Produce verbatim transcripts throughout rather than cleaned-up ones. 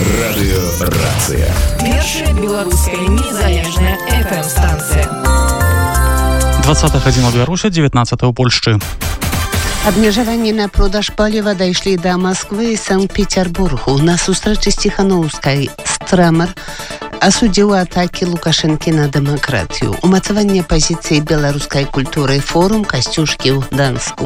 Радыёрацыя. Першая беларуская незалежная эф эм-станцыя. двадцатая гадзіна ў Беларусі, дзевятнадцатая ў Польшчы. Абмежаванні на продаж паліва дайшлі да Москвы і Санкт-Петербургу. На сустрэчы з Ціханаўскай Страмер асудзіў атакі Лукашэнкі на дэмакратію. Умацаванне пазіцыі беларускай культуры, форум Касцюшкі ў Гданску.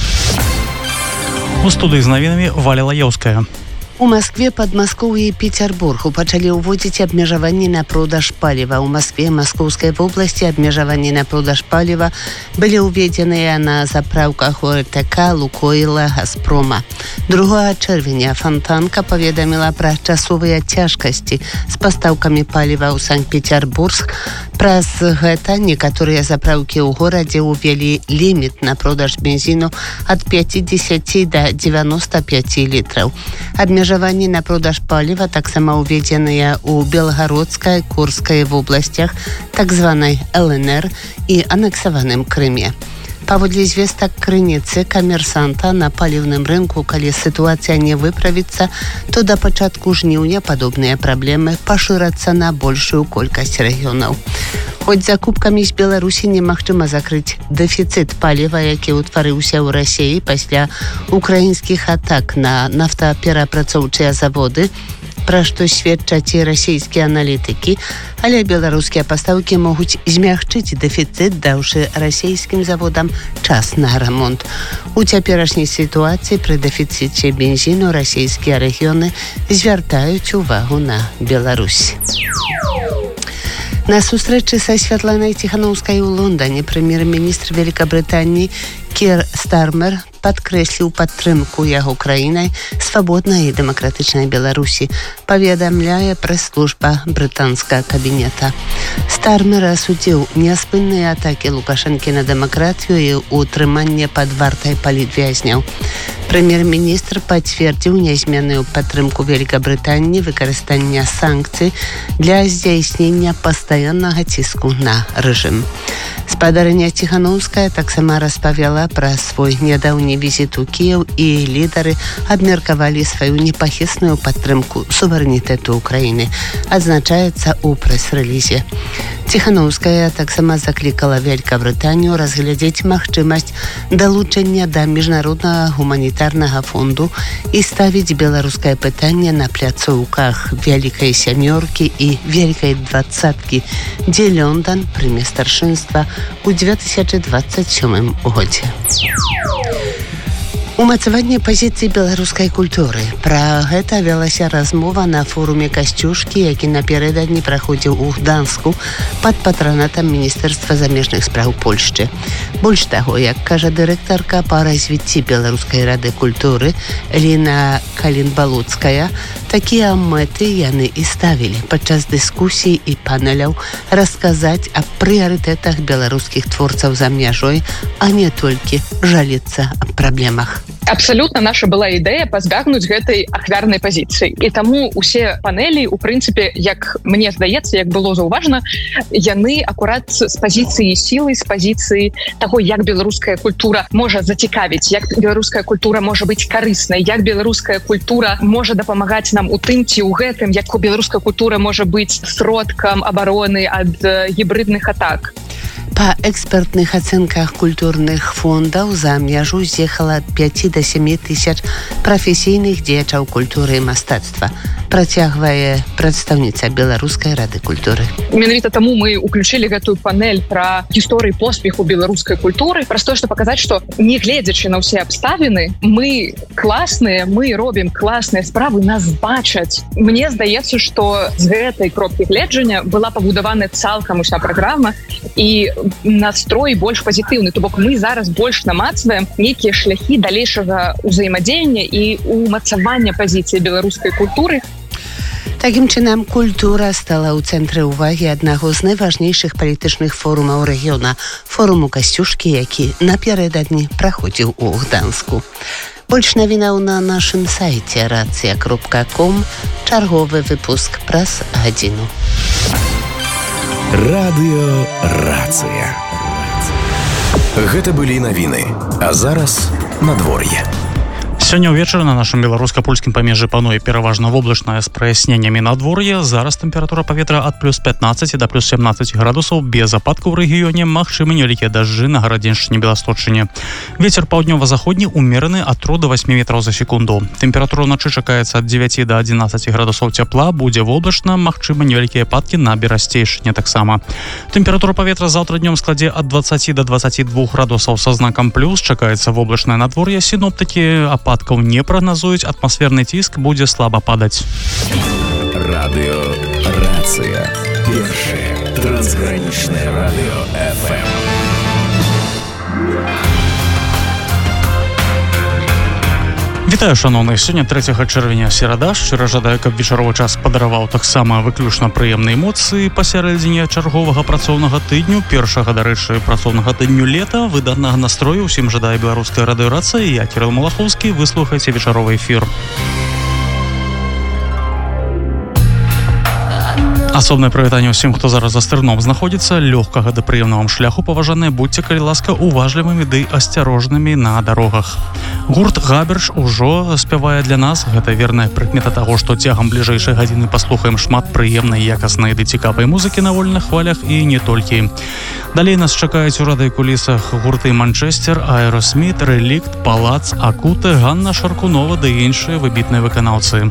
У студыі з навінамі Валя Лаеўская. У Москве, Падмаскоўі і Петербургу пачалі ўводзіць абмежаванні на продаж паліва. У Москве і Маскоўскай вобласці абмежаванні на продаж паліва былі ўведзеныя на запраўках о эр тэ ка, Лукойла, Газпрома. другога чэрвеня Фонтанка паведаміла пра часовыя цяжкасці з пастаўкамі паліва ў Санкт-Петербург. Праз гэта некаторыя запраўкі ў горадзе ўвялі ліміт на продаж бензіну ад пяцьдзесят да дзевяноста пяці літраў. Абмежаванні на продаж паліва таксама ўведзеныя ў Белгародскай, Курскай вобласцях, так званай эл эн эр і анексаваным Крыме. Паводле звестак крыніцы камерсанта, на паліўным рынку, калі сітуацыя не выправіцца, то да пачатку жніўня падобныя праблемы пашырацца на большую колькасць рэгіёнаў. Хоць закупкамі з Беларусі немагчыма закрыць дэфіцыт паліва, які ўтварыўся ў Расіі пасля украінскіх атак на нафтаперапрацоўчыя заводы, пра што сведчаць і расійскія аналітыкі, але беларускія пастаўкі могуць змягчыць дэфіцыт, даўшы расійскім заводам час на рамонт. У цяперашняй сітуацыі пры дэфіцыце бензіну расійскія рэгіёны звяртаюць увагу на Беларусь. На сустрэчы са Святланай Ціханаўскай у Лондоне прэм'ер-міністр Великабрытаніі Кір Стармер падкрэсліў падтрымку яго краінай свабоднай і дэмакратычнай Беларусі, паведамляе прэс-служба брытанскага кабінета. Стармер асудзіў няспынныя атакі Лукашэнкі на дэмакратыю і ўтрыманне пад вартай палітвязняў. Прэм'ер-міністр пацвердзіў нязменную падтрымку Великабрытаніі выкарыстання санкцый для здзяйснення пастаяннага ціску на рэжым. Спадарыня Ціханаўская таксама распавяла пра свой нядаўні візіт у Кіеў, і лідары абмеркавалі сваю непахісную падтрымку суверэнітэту Украіны, адзначаецца ў прэс-рэлізе. Ціханаўская таксама заклікала Великабрытанію разглядзець магчымасць далучэння да міжнароднага гуманітарнага фонду і ставіць беларускае пытанне на пляцоўках Вялікай сямёркі і Вялікай двадцаткі, дзе Лондон прыме старшынства ў две тысячи двадцать сёмым годзе. Умацаванне пазіцый беларускай культуры. Пра гэта вялася размова на форуме Касцюшкі, які напярэдадні праходзіў у Гданску пад патранатам Міністэрства замежных спраў Польшчы. Больш таго, як кажа дырэктарка па развіцці Беларускай рады культуры Ліна Калінбалуцкая, такія мэты яны і ставілі падчас дыскусій і панеляў расказаць аб прыярытэтах беларускіх творцаў за мяжой, а не толькі жаліцца аб праблемах. Абсалютна наша была ідэя пазбягнуць гэтай ахвярнай пазіцыі. І таму усе панелі, у прынцыпе, як мне здаецца, як было заўважана, яны акурат з пазіцыі сілы, з пазіцыі таго, як беларуская культура можа зацікавіць, як беларуская культура можа быць карыснай, як беларуская культура можа дапамагаць нам у тым ці ў гэтым, як беларуская культура можа быць сродкам абароны ад гібридных атак. Па экспертных ацэнках культурных фондаў за мяжу з'ехала ад пяці да сямі тысяч прафесійных дзеячаў культуры і мастацтва, працягвае прадстаўніца Беларускай рады культуры. Менавіта таму мы уключылі гэтую панель пра гісторыю поспеху беларускай культуры, пра тое, што паказаць, што не гледзячы на ўсе абставіны, мы класныя, мы робім класныя справы, нас бачаць. Мне здаецца, што з гэтай кропкі гледжання была пабудавана цалкам уся праграма, і настрой больш пазітыўны, то бок мы зараз больш намацваем нейкія шляхі далейшага ўзаемадзеяння і умацавання пазіцыі беларускай культуры. Такім чынам, культура стала ў цэнтры ўвагі аднаго з найважнейшых палітычных форумаў рэгіёна, форуму Касцюшкі, які напярэдадні праходзіў у Гданску. Больш навінаў на нашым сайце рацыя кропка ком, чарговы выпуск праз гадзіну. Радыёрацыя. Гэта былі навіны, а зараз надвор'е. Сёння ўвечары на нашым беларуска-польскім памежжы пануе пераважна воблачнае з праясненнямі надвор'я. Зараз тэмпература паветра ад плюс пятнаццаць да плюс сямнаццаць градусаў, без ападкаў у рэгіёне, магчымы невялікія дажджы на гарадзеншчыне, Беласточчыне. Вецер паўднёва-заходні умераны ад трох да васьмі метраў за секунду. Тэмпература ўначы чакаецца ад дзевяці да адзінаццаці градусаў цяпла, будзе воблачна, магчымы невялікія ападкі на берасцейшыне таксама. Тэмпература паветра заўтра днём складзе ад дваццаці да дваццаці двух градусаў са знакам плюс, чакаецца воблачнае надвор'е, сіноптыкі ападкі не прагназуюць, атмасферны ціск будзе слаба падаць. Радыё Рацыя. Першае трансгранічнае радыё эф эм. Вітаю, шановныя, сёння трэцяга чэрвеня, серада. Шчыра жадаю, каб вечаровы час падараваў таксама выключна прыемныя эмоцыі пасярэдзіне чарговага працоўнага тыдню, першага, дарэчы, працоўнага тыдню лета. Выдатнага настрою ўсім жадае беларуская радыёрацыя. Я Кірыл Малахоўскі, выслухайце вечаровы эфір. Асобнае прывітанне ўсім, хто зараз за стырном знаходзіцца. Лёгкага да прыемнага шляху, паважаныя, будьце, калі ласка, уважлівымі ды асцярожнымі на дарогах. Гурт «Габерж» ужо спявае для нас. Гэта верная прыкмета таго, што цягам бліжэйшай гадзіны паслухаем шмат прыемнай, якаснай ды цікавай музыкі на вольных хвалях і не толькі. Далей нас чакаюць у радыёкулісах гурты «Манчестер», «Аэросміт», «Рэлікт», «Палац», «Акуты», «Ганна Шаркунова» ды іншыя выбітныя выканаўцы.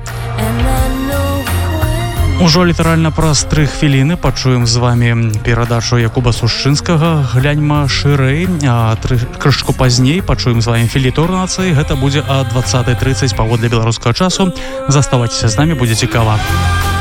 Ужо літаральна праз тры хвіліны пачуем з вамі перадачу Якуба Сушчынскага «Гляньма шырэй», а крышку пазней пачуем з вамі «Філітор нацыі». Гэта будзе о дваццатай трыццаць паводле беларускага часу. Заставайцеся з намі, будзе цікава.